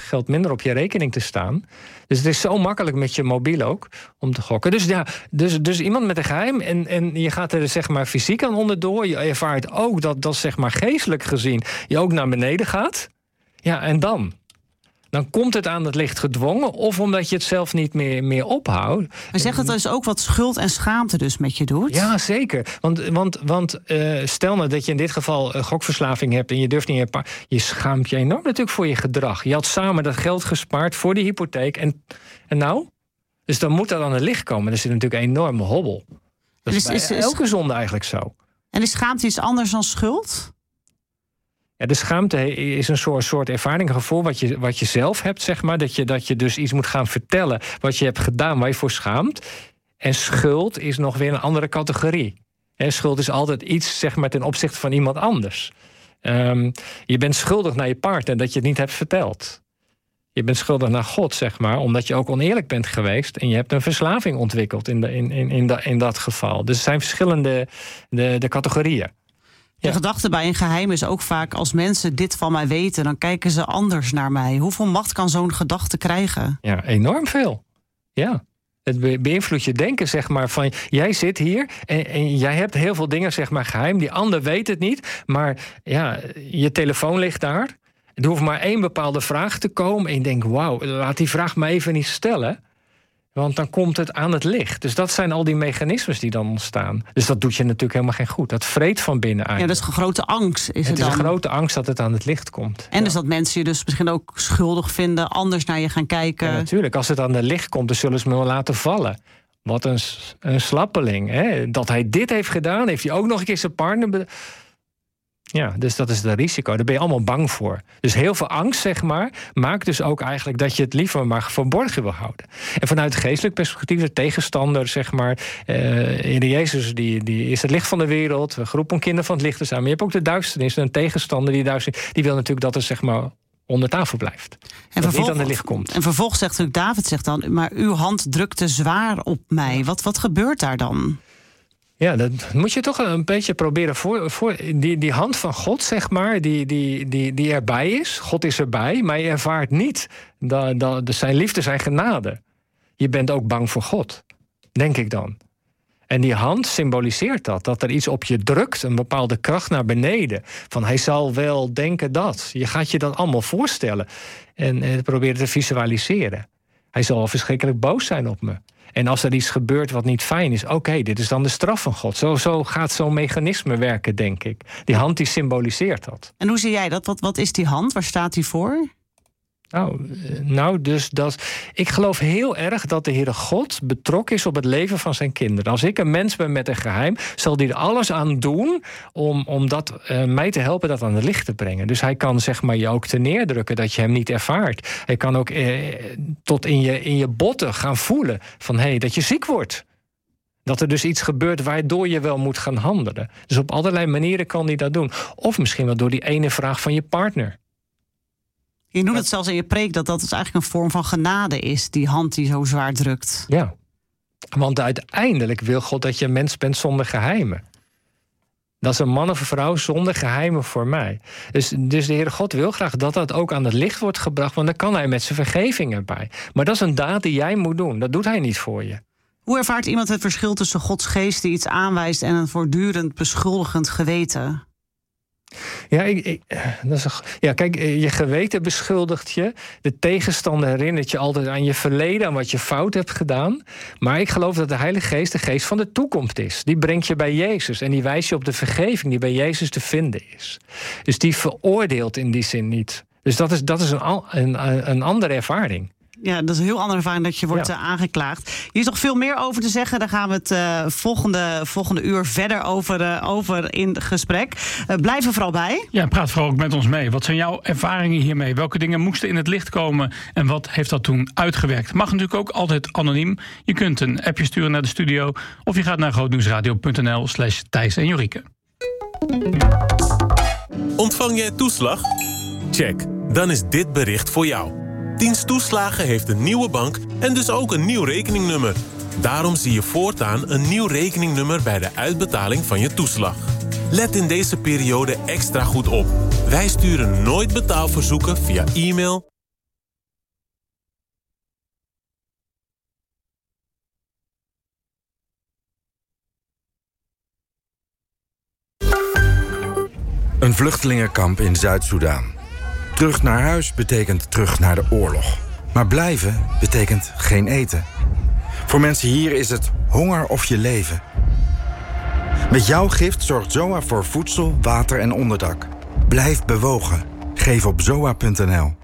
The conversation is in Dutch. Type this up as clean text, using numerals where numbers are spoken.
geld minder op je rekening te staan. Dus het is zo makkelijk met je mobiel ook om te gokken. Dus iemand met een geheim en je gaat er zeg maar fysiek aan onderdoor. Je ervaart ook dat zeg maar geestelijk gezien je ook naar beneden gaat. Ja, en dan komt het aan het licht gedwongen, of omdat je het zelf niet meer ophoudt. Maar zegt dat dus ook wat schuld en schaamte dus met je doet? Ja, zeker. Want stel nou dat je in dit geval gokverslaving hebt en je durft niet je schaamt je enorm natuurlijk voor je gedrag. Je had samen dat geld gespaard voor die hypotheek en nou? Dus dan moet dat aan het licht komen. Er zit natuurlijk een enorme hobbel. Dat is bij elke zonde eigenlijk zo. En is schaamte iets anders dan schuld? Ja, de schaamte is een soort ervaring, een gevoel wat je zelf hebt, zeg maar. Dat je dus iets moet gaan vertellen wat je hebt gedaan, waar je voor schaamt. En schuld is nog weer een andere categorie. Schuld is altijd iets, zeg maar, ten opzichte van iemand anders. Je bent schuldig naar je partner dat je het niet hebt verteld. Je bent schuldig naar God, zeg maar, omdat je ook oneerlijk bent geweest en je hebt een verslaving ontwikkeld in dat geval. Dus er zijn verschillende de categorieën. De gedachte bij een geheim is ook vaak, als mensen dit van mij weten, dan kijken ze anders naar mij. Hoeveel macht kan zo'n gedachte krijgen? Ja, enorm veel. Ja. Het beïnvloedt je denken, zeg maar, van jij zit hier en jij hebt heel veel dingen, zeg maar, geheim. Die ander weet het niet, maar ja, je telefoon ligt daar. Er hoeft maar één bepaalde vraag te komen en je denkt, wauw, laat die vraag me even niet stellen. Want dan komt het aan het licht. Dus dat zijn al die mechanismes die dan ontstaan. Dus dat doet je natuurlijk helemaal geen goed. Dat vreet van binnenuit. Ja, dat is een grote angst. Het is een grote angst dat het aan het licht komt. En dus dat mensen je dus misschien ook schuldig vinden, anders naar je gaan kijken. Ja, natuurlijk. Als het aan het licht komt, dan zullen ze me wel laten vallen. Wat een slappeling. Hè? Dat hij dit heeft gedaan, heeft hij ook nog een keer zijn partner... Ja, dus dat is het risico. Daar ben je allemaal bang voor. Dus heel veel angst, zeg maar, maakt dus ook eigenlijk dat je het liever maar verborgen wil houden. En vanuit het geestelijk perspectief, de tegenstander, zeg maar, Heer Jezus, die is het licht van de wereld. We geroepen om kinderen van het licht te zijn. Maar je hebt ook de duisternis. En een tegenstander, die wil natuurlijk dat het, zeg maar, onder tafel blijft. En dat niet aan het licht komt. En vervolgens zegt natuurlijk, David zegt dan, maar uw hand drukte zwaar op mij. Wat gebeurt daar dan? Ja, dat moet je toch een beetje proberen voor die hand van God, zeg maar, die erbij is. God is erbij, maar je ervaart niet dat zijn liefde, zijn genade. Je bent ook bang voor God, denk ik dan. En die hand symboliseert dat er iets op je drukt, een bepaalde kracht naar beneden. Van hij zal wel denken dat. Je gaat je dat allemaal voorstellen en proberen te visualiseren. Hij zal verschrikkelijk boos zijn op me. En als er iets gebeurt wat niet fijn is, oké, dit is dan de straf van God. Zo gaat zo'n mechanisme werken, denk ik. Die hand die symboliseert dat. En hoe zie jij dat? Wat is die hand? Waar staat die voor? Ik geloof heel erg dat de Heere God betrokken is op het leven van zijn kinderen. Als ik een mens ben met een geheim, zal hij er alles aan doen om mij te helpen dat aan het licht te brengen. Dus hij kan, zeg maar, je ook te neerdrukken dat je hem niet ervaart. Hij kan ook tot in je botten gaan voelen van dat je ziek wordt. Dat er dus iets gebeurt waardoor je wel moet gaan handelen. Dus op allerlei manieren kan hij dat doen. Of misschien wel door die ene vraag van je partner. Je noemt het zelfs in je preek dat dus eigenlijk een vorm van genade is, die hand die zo zwaar drukt. Ja, want uiteindelijk wil God dat je een mens bent zonder geheimen. Dat is een man of een vrouw zonder geheimen voor mij. Dus de Heere God wil graag dat dat ook aan het licht wordt gebracht, want dan kan hij met zijn vergeving erbij. Maar dat is een daad die jij moet doen, dat doet hij niet voor je. Hoe ervaart iemand het verschil tussen Gods geest die iets aanwijst en een voortdurend beschuldigend geweten? Ja, kijk, je geweten beschuldigt je. De tegenstander herinnert je altijd aan je verleden, aan wat je fout hebt gedaan. Maar ik geloof dat de Heilige Geest de geest van de toekomst is. Die brengt je bij Jezus en die wijst je op de vergeving die bij Jezus te vinden is. Dus die veroordeelt in die zin niet. Dus dat is een andere ervaring. Ja, dat is een heel andere ervaring dat je wordt aangeklaagd. Hier is nog veel meer over te zeggen. Daar gaan we het volgende uur verder over in gesprek. Blijf er vooral bij. Ja, praat vooral ook met ons mee. Wat zijn jouw ervaringen hiermee? Welke dingen moesten in het licht komen? En wat heeft dat toen uitgewerkt? Mag natuurlijk ook altijd anoniem. Je kunt een appje sturen naar de studio. Of je gaat naar grootnieuwsradio.nl/Thijs en Jorike. Ontvang jij toeslag? Check. Dan is dit bericht voor jou. Dienst Toeslagen heeft een nieuwe bank en dus ook een nieuw rekeningnummer. Daarom zie je voortaan een nieuw rekeningnummer bij de uitbetaling van je toeslag. Let in deze periode extra goed op. Wij sturen nooit betaalverzoeken via e-mail, Een vluchtelingenkamp in Zuid-Soedan. Terug naar huis betekent terug naar de oorlog. Maar blijven betekent geen eten. Voor mensen hier is het honger of je leven. Met jouw gift zorgt ZOA voor voedsel, water en onderdak. Blijf bewogen. Geef op zoa.nl.